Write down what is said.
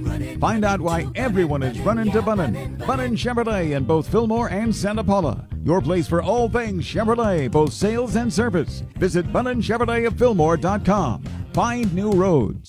Find out why everyone is running to Bunnin. Bunnin Chevrolet in both Fillmore and Santa Paula. Your place for all things Chevrolet, both sales and service. Visit BunninChevroletofFillmore.com. Find new roads.